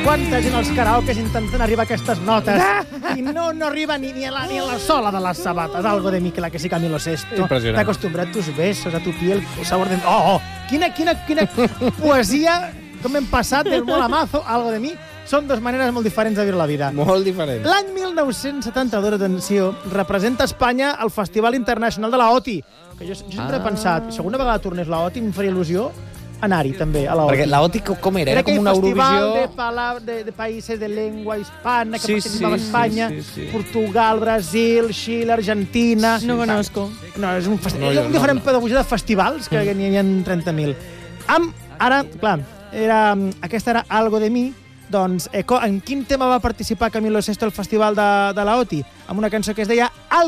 quanta gent als karaokes intentant arribar a aquestes notes i no arriba ni a la sola de les sabates. Algo de mí, que sí, Camilo Sesto. Impressionant. T'he acostumbrat tus besos, a tu piel, sabor de... Oh! Quina poesia, com hem passat del molt amazo, algo de mi. Són dues maneres molt diferents de viure la vida. Molt diferent. L'any 1972, atenció, representa Espanya al Festival Internacional de la OTI, que jo sempre he pensat, si alguna vegada tornés la OTI, em faria il·lusió anar-hi també, a la OTI. Perquè la OTI com era? Era com una Eurovisió... Festival de països de llengua hispana que participava Espanya, Portugal, Brasil, Xile, Argentina... No conozco. No, és un diferent pedagogia de festivals, que n'hi ha 30.000. Ara, clar, aquesta era Algo de mi. Doncs, en quin tema va participar Camilo Sesto al Festival de la OTI? Amb una cançó que es deia